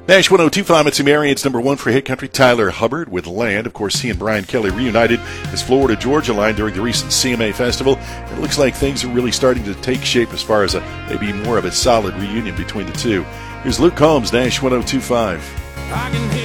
Nash 102.5, it's Marion's number one for Hit Country, Tyler Hubbard with Land. Of course, he and Brian Kelly reunited his Florida Georgia line during the recent CMA Festival. It looks like things are really starting to take shape as far as maybe more of a solid reunion between the two. Here's Luke Combs, Nash 102.5.